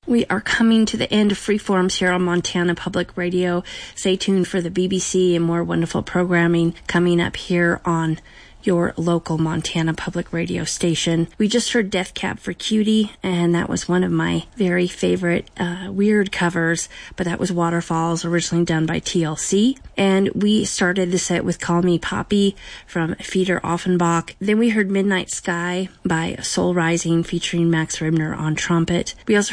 We are coming to the end of Freeforms here on Montana Public Radio. Stay tuned for the BBC and more wonderful programming coming up here on your local Montana Public Radio station. We just heard Death Cab for Cutie, and that was one of my very favorite weird covers, but that was Waterfalls, originally done by TLC. And we started the set with Call Me Poppy from Fieter Offenbach. Then we heard Midnight Sky by Soul Rising featuring Max Ribner on trumpet. We also